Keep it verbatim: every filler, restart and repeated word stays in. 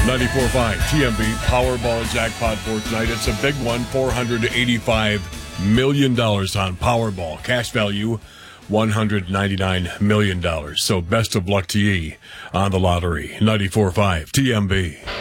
ninety-four point five T M B Powerball jackpot for tonight. It's a big one, four hundred eighty-five million dollars on Powerball. Cash value, one hundred ninety-nine million dollars. So best of luck to ye on the lottery. ninety-four point five T M B.